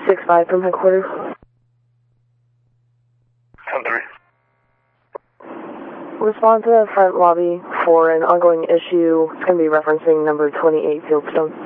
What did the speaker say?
6-5 from headquarters. 10-3. Respond to the front lobby for an ongoing issue. It's going to be referencing number 28 Fieldstone.